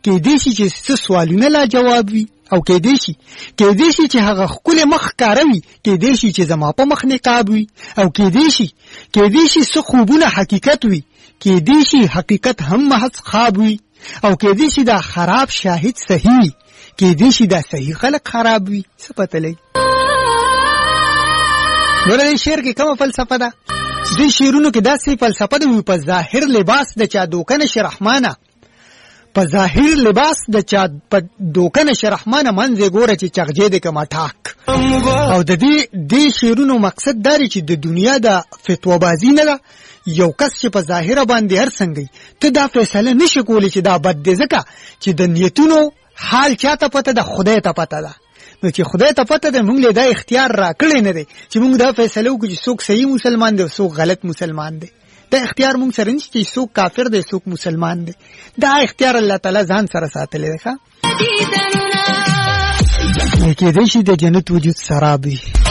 کېدای شي چې څه سوالونه لا جواب وي او کېدای شي چې هغه ښکلی مخ ښکاره وي، کېدای شي چې زما په مخ نقاب وي، او کېدای شي څه خوبونه حقیقت وي، کېدای شي حقیقت هم محض خواب وي، او کېدای شي دا خراب شاهد صحیح وي، کېدای شي دا صحیح خلق خراب وي. څه پته لګي؟ ګوره دې شعر کې کومه فلسفه ده؟ دې شعرونو کې داسې فلسفه ده، په ظاهر لباس د چا دوکه نشي رحمانه، په ظاهر لباس د چا په دوکه نشي رحمانه، منځې ګوره چې چغجې دې کما ټاک. او د دې شعرونو مقصد دا دی چې د دنیا د فتوابازي نه ده. یو کس چې په ظاهره باندې هر څنګه ته دا فیصله نشي کولی چې دا بد دی، ځکه چې د نیتونو حال چاته پته ده؟ خدای ته پته ده. نو چې خدای ته پته ده، موږ له دا اختیار راکړی نه دی چې موږ دا فیصله وکړو چې څوک صحیح مسلمان دی او څوک غلط مسلمان دی. دا اختیار موږ سره نشته چې څوک کافر دی څوک مسلمان دی. دا اختیار الله تعالی ځان سره ساتلی دی. کېدای شي د جنت وجود سراب وي.